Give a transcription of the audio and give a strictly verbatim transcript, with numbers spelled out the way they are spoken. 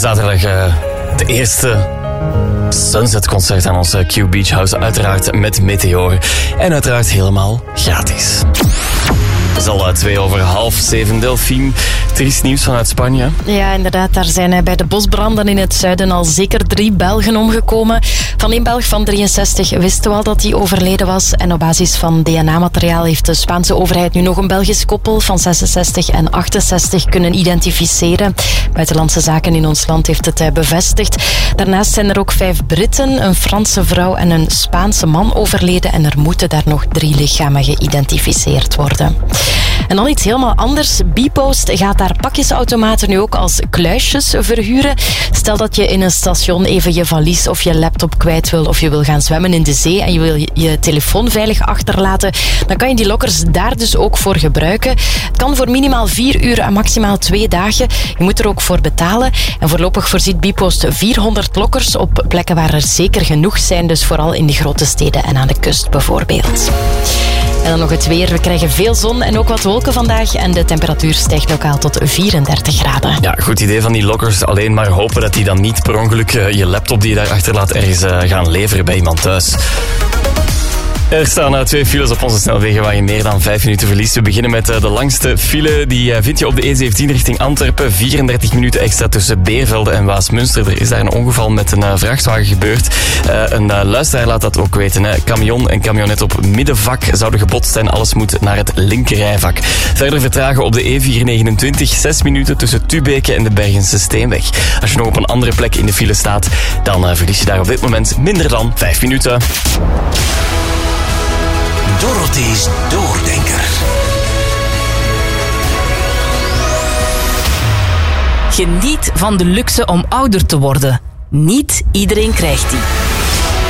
Zaterdag uh, de eerste Sunset-concert aan onze Q Beach House. Uiteraard met Meteor. En uiteraard helemaal gratis. Het is al uh, twee over half zeven. Delphine, triest nieuws vanuit Spanje. Ja, inderdaad. Daar zijn bij de bosbranden in het zuiden al zeker drie Belgen omgekomen. Van één Belg van drieënzestig wisten we al dat hij overleden was. En op basis van D N A-materiaal heeft de Spaanse overheid nu nog een Belgisch koppel van zesenzestig en achtenzestig kunnen identificeren. Buitenlandse Zaken in ons land heeft het bevestigd. Daarnaast zijn er ook vijf Britten, een Franse vrouw en een Spaanse man overleden. En er moeten daar nog drie lichamen geïdentificeerd worden. En dan iets helemaal anders. Bpost gaat daar pakjesautomaten nu ook als kluisjes verhuren. Stel dat je in een station even je valies of je laptop kwijt wil, of je wil gaan zwemmen in de zee en je wil je telefoon veilig achterlaten, dan kan je die lokkers daar dus ook voor gebruiken. Het kan voor minimaal vier uur en maximaal twee dagen. Je moet er ook voor betalen. En voorlopig voorziet Bpost vierhonderd lokkers op plekken waar er zeker genoeg zijn, dus vooral in de grote steden en aan de kust bijvoorbeeld. En dan nog het weer. We krijgen veel zon en ook wat wolken vandaag. En de temperatuur stijgt lokaal tot vierendertig graden. Ja, goed idee van die lokkers. Alleen maar hopen dat die dan niet per ongeluk uh, je laptop die je daar achterlaat ergens uh, gaan leveren bij iemand thuis. Er staan uh, twee files op onze snelwegen waar je meer dan vijf minuten verliest. We beginnen met uh, de langste file. Die uh, vind je op de E zeventien richting Antwerpen. vierendertig minuten extra tussen Beervelde en Waasmunster. Er is daar een ongeval met een uh, vrachtwagen gebeurd. Uh, een uh, luisteraar laat dat ook weten. Hè. Camion en camionet op middenvak zouden gebotst zijn. Alles moet naar het linkerrijvak. Verder vertragen op de E vierhonderdnegenentwintig. Zes minuten tussen Tubeke en de Bergense Steenweg. Als je nog op een andere plek in de file staat, dan uh, verlies je daar op dit moment minder dan vijf minuten. Dorothy's Doordenker. Geniet van de luxe om ouder te worden. Niet iedereen krijgt die.